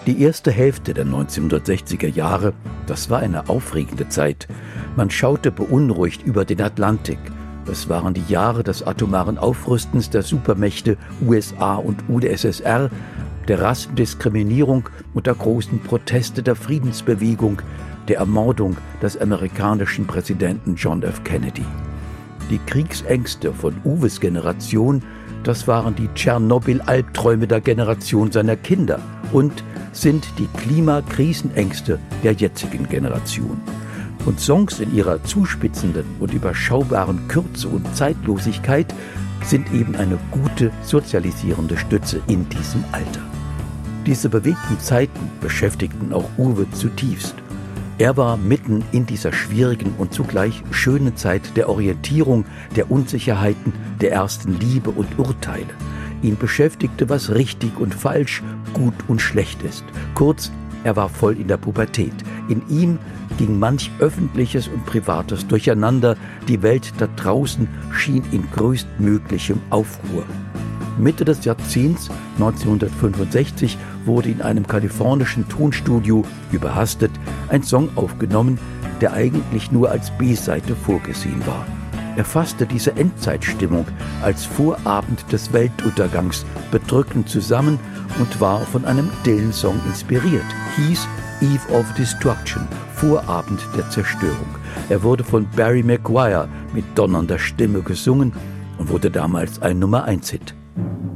Die erste Hälfte der 1960er Jahre, das war eine aufregende Zeit. Man schaute beunruhigt über den Atlantik. Es waren die Jahre des atomaren Aufrüstens der Supermächte USA und UdSSR, der Rassendiskriminierung und der großen Proteste der Friedensbewegung, der Ermordung des amerikanischen Präsidenten John F. Kennedy. Die Kriegsängste von Uwes Generation, das waren die Tschernobyl-Albträume der Generation seiner Kinder und sind die Klimakrisenängste der jetzigen Generation. Und Songs in ihrer zuspitzenden und überschaubaren Kürze und Zeitlosigkeit sind eben eine gute sozialisierende Stütze in diesem Alter. Diese bewegten Zeiten beschäftigten auch Uwe zutiefst. Er war mitten in dieser schwierigen und zugleich schönen Zeit der Orientierung, der Unsicherheiten, der ersten Liebe und Urteile. Ihn beschäftigte, was richtig und falsch, gut und schlecht ist. Kurz, er war voll in der Pubertät. In ihm ging manch Öffentliches und Privates durcheinander. Die Welt da draußen schien in größtmöglichem Aufruhr. Mitte des Jahrzehnts 1965 wurde in einem kalifornischen Tonstudio, überhastet, ein Song aufgenommen, der eigentlich nur als B-Seite vorgesehen war. Er fasste diese Endzeitstimmung als Vorabend des Weltuntergangs bedrückend zusammen und war von einem Dylan-Song inspiriert, hieß Eve of Destruction, Vorabend der Zerstörung. Er wurde von Barry McGuire mit donnernder Stimme gesungen und wurde damals ein Nummer-1-Hit.